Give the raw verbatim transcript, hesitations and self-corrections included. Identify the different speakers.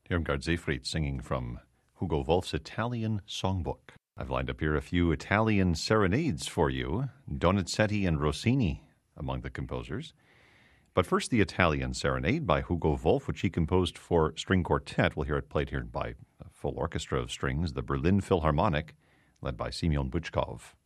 Speaker 1: Irmgard Seyfried singing from Hugo Wolf's Italian Songbook. I've lined up here a few Italian serenades for you. Donizetti and Rossini among the composers. But first, the Italian Serenade by Hugo Wolf, which he composed for string quartet. We'll hear it played here by a full orchestra of strings, the Berlin Philharmonic, led by Semyon Bychkov.